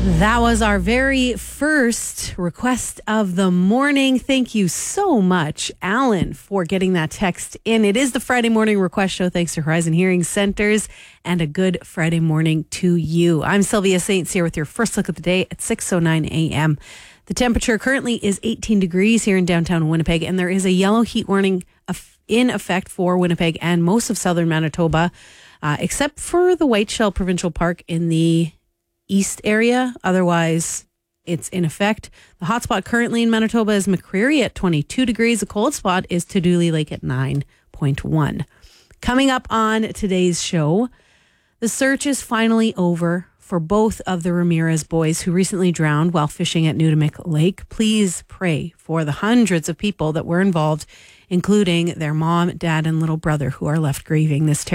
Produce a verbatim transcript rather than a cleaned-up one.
That was our very first request of the morning. Thank you so much, Alan, for getting that text in. It is the Friday morning request show thanks to Horizon Hearing Centers, and a good Friday morning to you. I'm Sylvia Saints here with your first look at the day at six oh nine a.m. The temperature currently is eighteen degrees here in downtown Winnipeg, and there is a yellow heat warning in effect for Winnipeg and most of southern Manitoba, uh, except for the Whiteshell Provincial Park in the east area. Otherwise, it's in effect. The hotspot currently in Manitoba is McCreary at twenty-two degrees. The cold spot is Tuduli Lake at nine point one. Coming up on today's show, the search is finally over for both of the Ramirez boys who recently drowned while fishing at Nudamik Lake. Please pray for the hundreds of people that were involved, including their mom, dad, and little brother who are left grieving this terrible